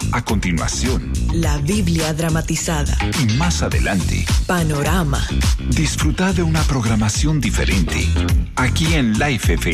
A continuación, la Biblia dramatizada. y más adelante, Panorama. disfruta de una programación diferente aquí en Life FM.